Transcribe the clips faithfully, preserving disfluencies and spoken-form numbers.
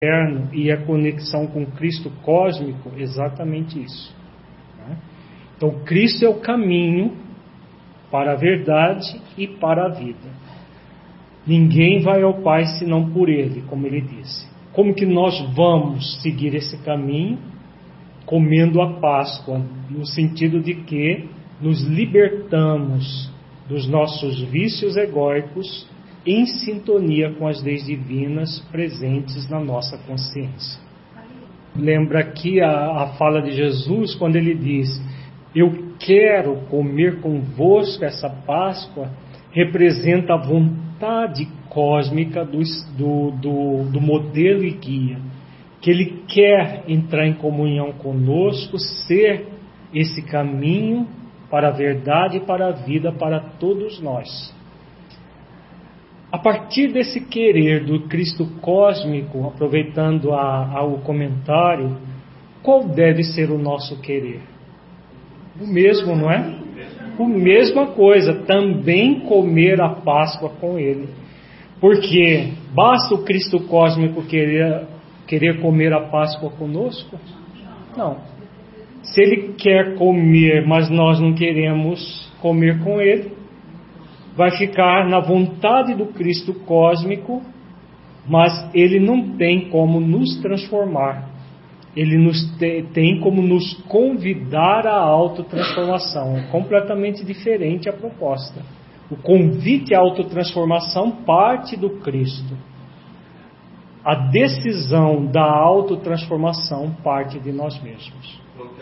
eterno e a conexão com Cristo cósmico, exatamente isso. Então, Cristo é o caminho para a verdade e para a vida. Ninguém vai ao Pai senão por Ele, como Ele disse. Como que nós vamos seguir esse caminho? Comendo a Páscoa, no sentido de que nos libertamos dos nossos vícios egóicos em sintonia com as leis divinas presentes na nossa consciência. Lembra aqui a, a fala de Jesus quando Ele diz: eu quero comer convosco essa Páscoa, representa a vontade cósmica do, do, do, do modelo e guia, que Ele quer entrar em comunhão conosco, ser esse caminho para a verdade e para a vida para todos nós. A partir desse querer do Cristo cósmico, aproveitando a, a, o comentário, qual deve ser o nosso querer? O mesmo, não é? A mesma coisa, também comer a Páscoa com Ele. Porque basta o Cristo cósmico querer, querer comer a Páscoa conosco? Não. Se Ele quer comer, mas nós não queremos comer com Ele, vai ficar na vontade do Cristo cósmico, mas Ele não tem como nos transformar. Ele nos te, tem como nos convidar à autotransformação. É completamente diferente a proposta. O convite à autotransformação parte do Cristo. A decisão da autotransformação parte de nós mesmos.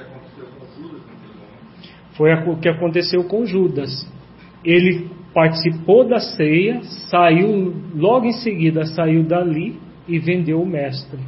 Foi o que aconteceu com Judas. Ele participou da ceia, saiu, logo em seguida saiu dali e vendeu o mestre.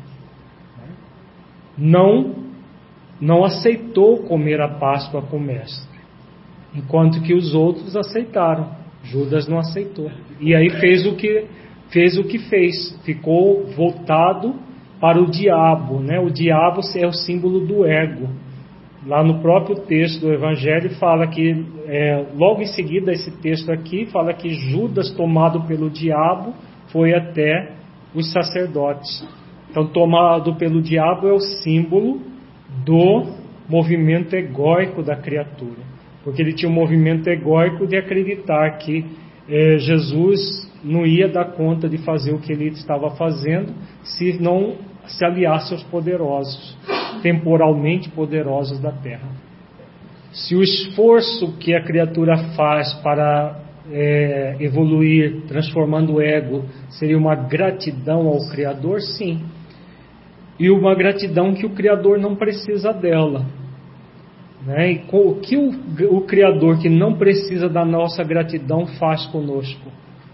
Não, não aceitou comer a Páscoa com o mestre, enquanto que os outros aceitaram. Judas não aceitou. E aí fez o que fez, o que fez. Ficou voltado para o diabo, né? O diabo é o símbolo do ego. Lá no próprio texto do Evangelho fala que, é, logo em seguida, esse texto aqui fala que Judas, tomado pelo diabo, foi até os sacerdotes. Então, tomado pelo diabo é o símbolo do movimento egóico da criatura. Porque ele tinha um movimento egóico de acreditar que é, Jesus não ia dar conta de fazer o que ele estava fazendo se não se aliasse aos poderosos, temporalmente poderosos da terra. Se o esforço que a criatura faz para é, evoluir, transformando o ego, seria uma gratidão ao Criador, sim. E uma gratidão que o Criador não precisa dela. Né? E o que o, o Criador, que não precisa da nossa gratidão, faz conosco?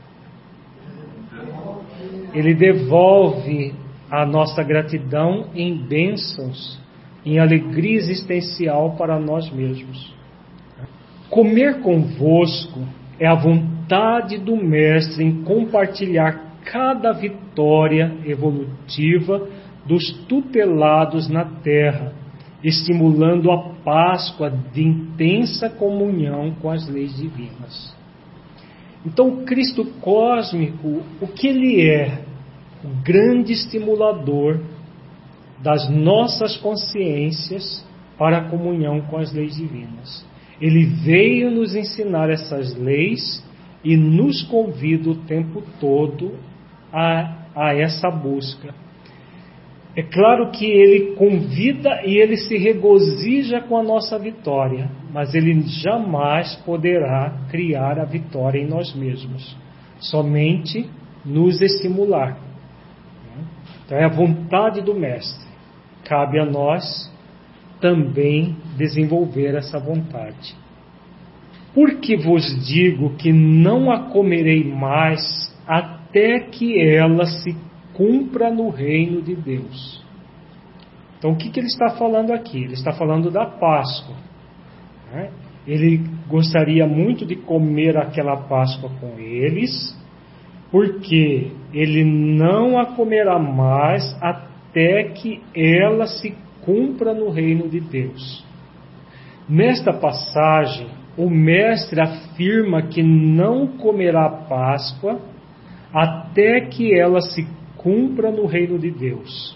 Ele devolve a nossa gratidão em bênçãos, em alegria existencial para nós mesmos. Comer convosco é a vontade do Mestre em compartilhar cada vitória evolutiva dos tutelados na terra, estimulando a Páscoa de intensa comunhão com as leis divinas. Então, o Cristo cósmico, o que Ele é? O grande estimulador das nossas consciências para a comunhão com as leis divinas. Ele veio nos ensinar essas leis e nos convida o tempo todo a, a essa busca. É claro que Ele convida e Ele se regozija com a nossa vitória, mas Ele jamais poderá criar a vitória em nós mesmos, somente nos estimular. Então é a vontade do Mestre. Cabe a nós também desenvolver essa vontade. Porque vos digo que não a comerei mais até que ela se cumpra no reino de Deus. Então o que, que ele está falando aqui? Ele está falando da Páscoa. Né? Ele gostaria muito de comer aquela Páscoa com eles, porque ele não a comerá mais até que ela se cumpra no reino de Deus. Nesta passagem, o Mestre afirma que não comerá a Páscoa até que ela se cumpra no reino de Deus.